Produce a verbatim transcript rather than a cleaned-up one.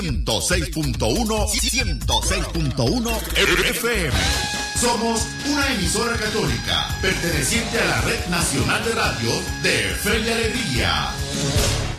ciento seis punto uno y ciento seis punto uno F M. Somos una emisora católica perteneciente a la Red Nacional de Radio de Fe y Alegría.